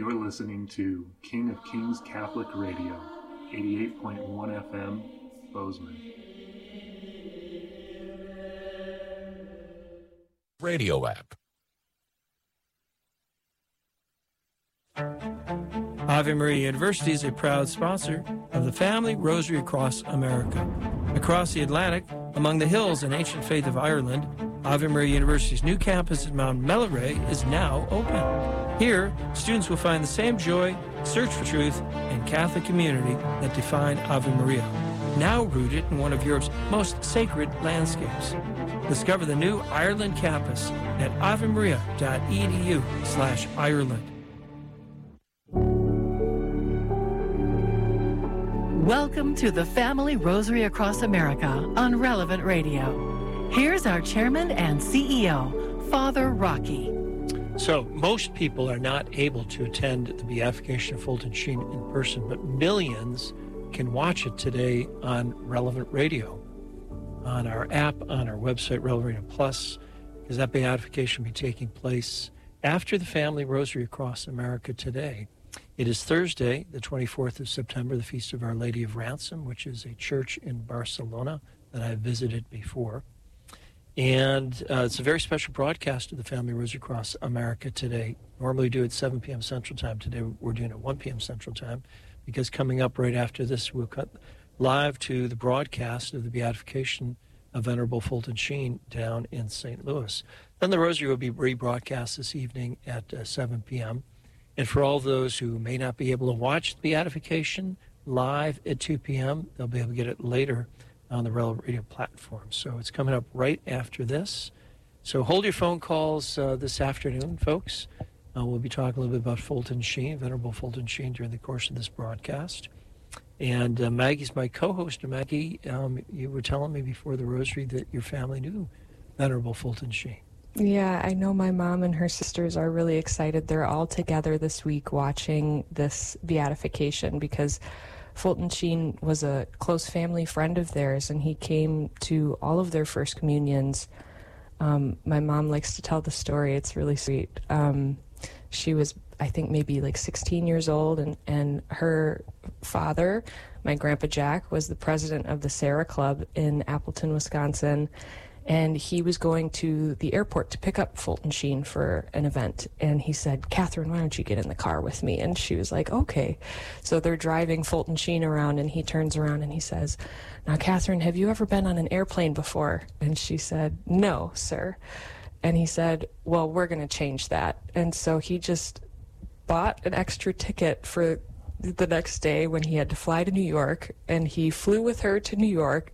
You're listening to King of Kings Catholic Radio, 88.1 FM, Bozeman. Radio app. Ave Maria University is a proud sponsor of the Family Rosary Across America. Across the Atlantic, among the hills and ancient faith of Ireland, Ave Maria University's new campus at Mount Melleray is now open. Here, students will find the same joy, search for truth, and Catholic community that define Ave Maria, now rooted in one of Europe's most sacred landscapes. Discover the new Ireland campus at avemaria.edu/Ireland. Welcome to the Family Rosary Across America on Relevant Radio. Here's our chairman and CEO, Father Rocky. So, most people are not able to attend the beatification of Fulton Sheen in person, but millions can watch it today on Relevant Radio, on our app, on our website, Relevant Radio Plus, because that beatification will be taking place after the Family Rosary Across America today. It is Thursday, the 24th of September, the Feast of Our Lady of Ransom, which is a church in Barcelona that I've visited before. And it's a very special broadcast of the Family Rosary Across America today. Normally we do it 7 p.m. Central Time. Today we're doing it 1 p.m. Central Time, because coming up right after this, we'll cut live to the broadcast of the beatification of Venerable Fulton Sheen down in St. Louis. Then the Rosary will be rebroadcast this evening at 7 p.m. And for all those who may not be able to watch the beatification live at 2 p.m., they'll be able to get it later on the Relevant Radio platform. So it's coming up right after this. So hold your phone calls this afternoon, folks. We'll be talking a little bit about Fulton Sheen, Venerable Fulton Sheen, during the course of this broadcast. And Maggie's my co-host. And Maggie, you were telling me before the Rosary that your family knew Venerable Fulton Sheen. Yeah, I know my mom and her sisters are really excited. They're all together this week watching this beatification because Fulton Sheen was a close family friend of theirs, and he came to all of their first communions. My mom likes to tell the story. It's really sweet. She was, I think, maybe like 16 years old, and her father, my Grandpa Jack, was the president of the Sarah Club in Appleton, Wisconsin. And he was going to the airport to pick up Fulton Sheen for an event. And he said, "Catherine, why don't you get in the car with me?" And she was like, "Okay." So they're driving Fulton Sheen around, and he turns around and he says, "Now, Catherine, have you ever been on an airplane before?" And she said, "No, sir." And he said, "Well, we're going to change that." And so he just bought an extra ticket for the next day when he had to fly to New York, and he flew with her to New York